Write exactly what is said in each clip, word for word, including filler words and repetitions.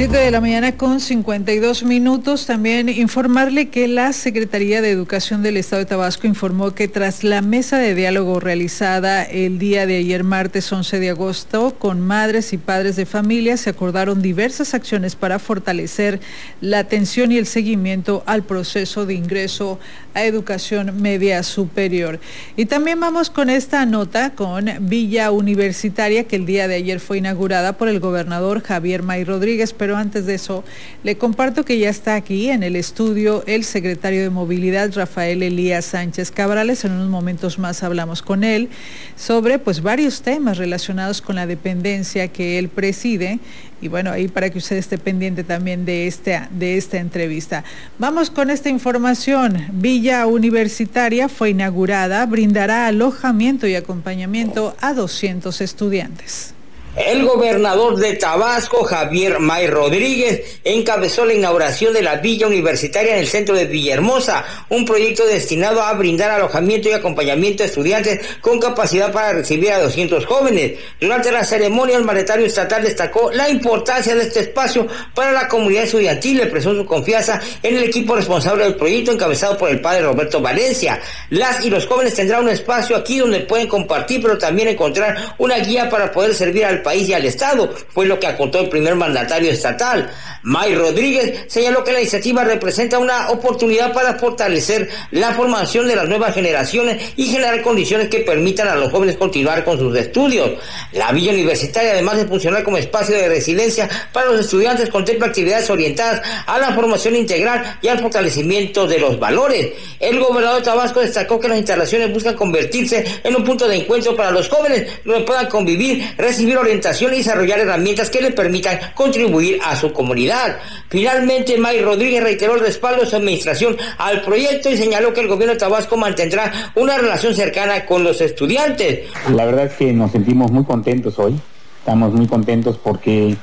siete de la mañana con cincuenta y dos minutos. También informarle que la Secretaría de Educación del Estado de Tabasco informó que tras la mesa de diálogo realizada el día de ayer, martes once de agosto, con madres y padres de familia, se acordaron diversas acciones para fortalecer la atención y el seguimiento al proceso de ingreso a educación media superior. Y también vamos con esta nota con Villa Universitaria, que el día de ayer fue inaugurada por el gobernador Javier May Rodríguez. Pero antes de eso, le comparto que ya está aquí en el estudio el secretario de Movilidad, Rafael Elías Sánchez Cabrales. En unos momentos más hablamos con él sobre pues varios temas relacionados con la dependencia que él preside. Y bueno, ahí para que usted esté pendiente también de esta, de esta entrevista. Vamos con esta información. Villa Universitaria fue inaugurada, brindará alojamiento y acompañamiento a doscientos estudiantes. El gobernador de Tabasco, Javier May Rodríguez, encabezó la inauguración de la Villa Universitaria en el centro de Villahermosa, un proyecto destinado a brindar alojamiento y acompañamiento a estudiantes con capacidad para recibir a doscientos jóvenes. Durante la ceremonia, el mandatario estatal destacó la importancia de este espacio para la comunidad estudiantil y expresó su confianza en el equipo responsable del proyecto, encabezado por el padre Roberto Valencia. Las y los jóvenes tendrán un espacio aquí donde pueden compartir, pero también encontrar una guía para poder servir al país y al Estado, fue lo que acontó el primer mandatario estatal. May Rodríguez señaló que la iniciativa representa una oportunidad para fortalecer la formación de las nuevas generaciones y generar condiciones que permitan a los jóvenes continuar con sus estudios. La Villa Universitaria, además de funcionar como espacio de resiliencia para los estudiantes, contempla actividades orientadas a la formación integral y al fortalecimiento de los valores. El gobernador de Tabasco destacó que las instalaciones buscan convertirse en un punto de encuentro para los jóvenes, donde puedan convivir, recibir orientación y desarrollar herramientas que le permitan contribuir a su comunidad. Finalmente, May Rodríguez reiteró el respaldo de su administración al proyecto y señaló que el gobierno de Tabasco mantendrá una relación cercana con los estudiantes. La verdad es que nos sentimos muy contentos hoy, estamos muy contentos porque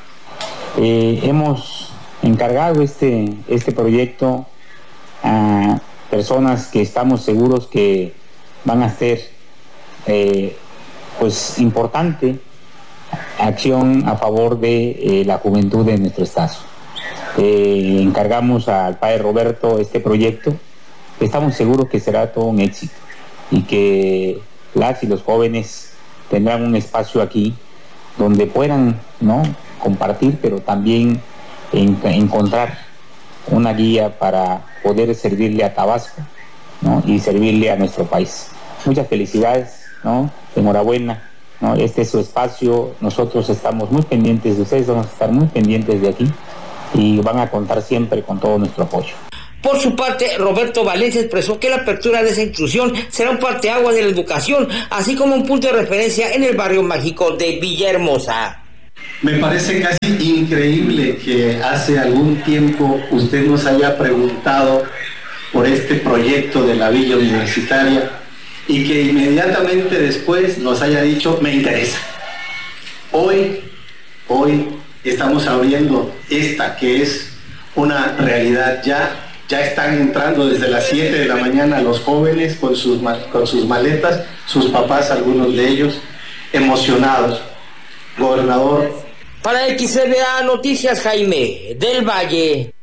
eh, hemos encargado este, este proyecto a personas que estamos seguros que van a ser eh, pues importante acción a favor de eh, la juventud de nuestro estado. Eh, encargamos al padre Roberto este proyecto. Estamos seguros que será todo un éxito y que las y los jóvenes tendrán un espacio aquí donde puedan, ¿no?, compartir, pero también en, encontrar una guía para poder servirle a Tabasco, ¿no?, y servirle a nuestro país. Muchas felicidades, ¿no?, enhorabuena. No, este es su espacio, nosotros estamos muy pendientes de ustedes, vamos a estar muy pendientes de aquí y van a contar siempre con todo nuestro apoyo. Por su parte, Roberto Valencia expresó que la apertura de esa inclusión será un parteaguas de la educación, así como un punto de referencia en el barrio mágico de Villahermosa. Me parece casi increíble que hace algún tiempo usted nos haya preguntado por este proyecto de la Villa Universitaria y que inmediatamente después nos haya dicho, me interesa. Hoy, hoy estamos abriendo esta que es una realidad ya, ya están entrando desde las siete de la mañana los jóvenes con sus, con sus maletas, sus papás, algunos de ellos, emocionados. Gobernador. Para X C B A Noticias, Jaime del Valle.